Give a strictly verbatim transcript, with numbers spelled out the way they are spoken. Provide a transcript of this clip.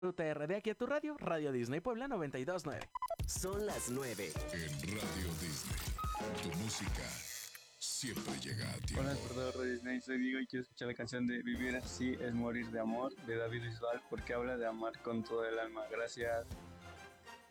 U T R de aquí a tu radio, Radio Disney Puebla noventa y dos punto nueve. Son las nueve. En Radio Disney, tu música siempre llega a tiempo. Hola, portador de Disney, soy Diego y quiero escuchar la canción de Vivir así es morir de amor de David Bisbal porque habla de amar con todo el alma. Gracias.